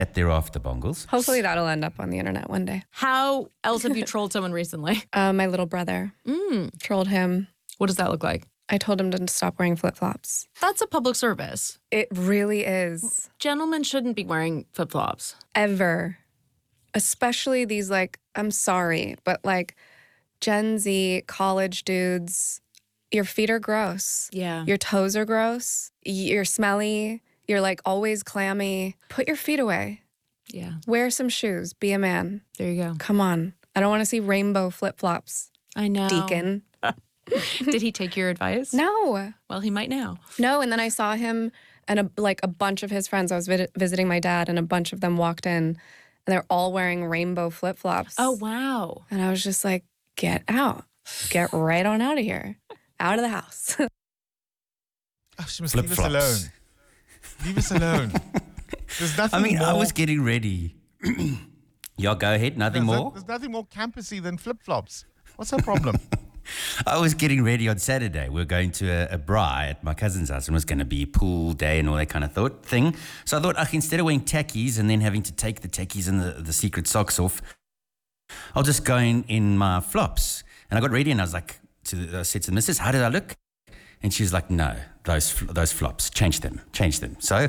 thereafter, Bongles. Hopefully that'll end up on the internet one day. How else have you trolled someone recently? My little brother. Trolled him. What does that look like? I told him to stop wearing flip-flops. That's a public service. It really is. Gentlemen shouldn't be wearing flip-flops. Ever. Especially these, I'm sorry, but Gen Z college dudes, your feet are gross. Yeah. Your toes are gross. You're smelly. You're always clammy. Put your feet away. Yeah. Wear some shoes. Be a man. There you go. Come on. I don't want to see rainbow flip-flops. I know. Deacon. Did he take your advice? No. Well, he might now. No, and then I saw him and a bunch of his friends. I was visiting my dad, and a bunch of them walked in, and they're all wearing rainbow flip-flops. Oh, wow. And I was just like, get out. Get right on out of here. Out of the house. She must leave us alone. Leave us alone. There's nothing more. I was getting ready. Yeah, go ahead. Nothing more? There's nothing more campusy than flip-flops. What's her problem? I was getting ready on Saturday. We were going to a braai at my cousin's house, and it was going to be pool day and all that kind of thing. So I thought, instead of wearing tackies and then having to take the tackies and the secret socks off, I'll just go in my flops. And I got ready, and I was I said to the missus, how did I look? And she was like, no, those flops, change them. So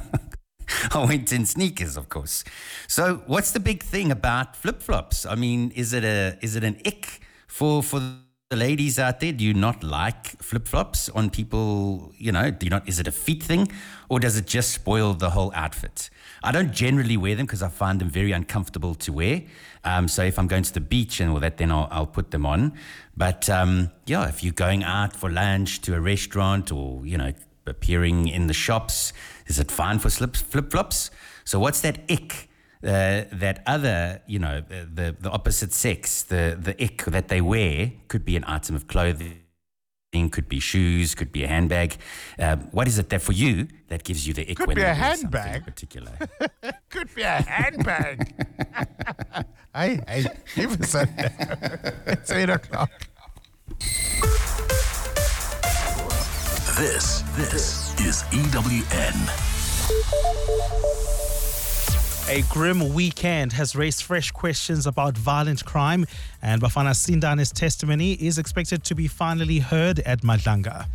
I went in sneakers, of course. So what's the big thing about flip-flops? I mean, is it an ick for the ladies out there? Do you not like flip-flops on people? Is it a feet thing, or does it just spoil the whole outfit? I don't generally wear them because I find them very uncomfortable to wear. So if I'm going to the beach and all that, then I'll put them on. But if you're going out for lunch to a restaurant or, appearing in the shops, is it fine for flip-flops? So what's that ick? That other, the opposite sex, the ick that they wear could be an item of clothing, could be shoes, could be a handbag. What is it that for you that gives you the ick? Could be a handbag. In particular. Could be a handbag. Hey, give us a It's 8 o'clock. This is EWN. A grim weekend has raised fresh questions about violent crime, and Bafana Sindane's testimony is expected to be finally heard at Madlanga.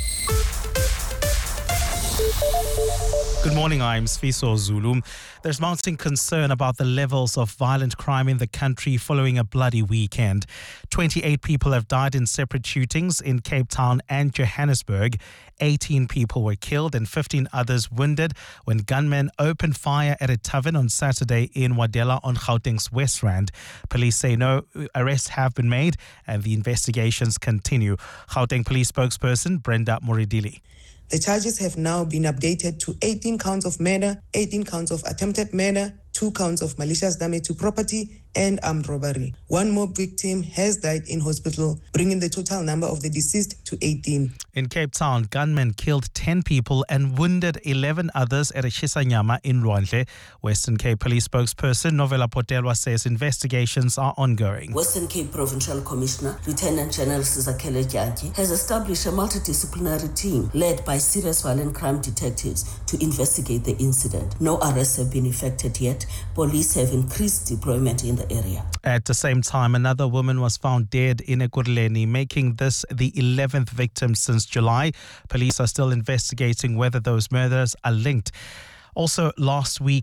Good morning, I'm Sfiso Zulu. There's mounting concern about the levels of violent crime in the country following a bloody weekend. 28 people have died in separate shootings in Cape Town and Johannesburg. 18 people were killed and 15 others wounded when gunmen opened fire at a tavern on Saturday in Wadela on Gauteng's West Rand. Police say no arrests have been made and the investigations continue. Gauteng Police spokesperson Brenda Moridili. The charges have now been updated to 18 counts of murder, 18 counts of attempted murder, 2 counts of malicious damage to property, and armed robbery. One more victim has died in hospital, bringing the total number of the deceased to 18. In Cape Town, gunmen killed 10 people and wounded 11 others at a Shisanyama in Rwandle. Western Cape Police spokesperson Novela Potelwa says investigations are ongoing. Western Cape Provincial Commissioner, Lieutenant General Sizakele Jantyi, has established a multidisciplinary team led by serious violent crime detectives to investigate the incident. No arrests have been effected yet. Police have increased deployment in the area. At the same time, another woman was found dead in Ekurhuleni, making this the 11th victim since July. Police are still investigating whether those murders are linked. Also, last week,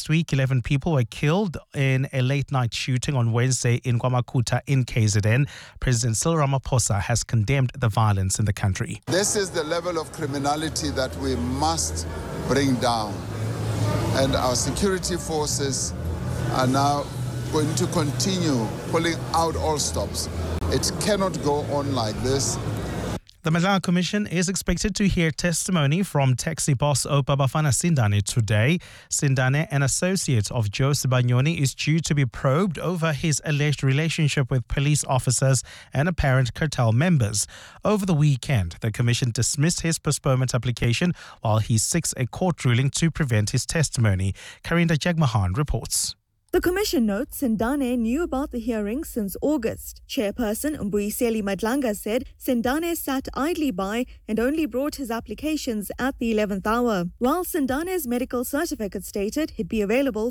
11 people were killed in a late-night shooting on Wednesday in KwaMakhutha in KZN. President Cyril Ramaphosa has condemned the violence in the country. This is the level of criminality that we must bring down. And our security forces are now going to continue pulling out all stops. It cannot go on like this. The Madlanga Commission is expected to hear testimony from taxi boss Oupa Bafana Sindane today. Sindane, an associate of Joe Sibanyoni, is due to be probed over his alleged relationship with police officers and apparent cartel members. Over the weekend, the Commission dismissed his postponement application while he seeks a court ruling to prevent his testimony. Karinda Jagmohan reports. The Commission notes Sendane knew about the hearing since August. Chairperson Mbuyiseli Madlanga said Sendane sat idly by and only brought his applications at the 11th hour, while Sendane's medical certificate stated he'd be available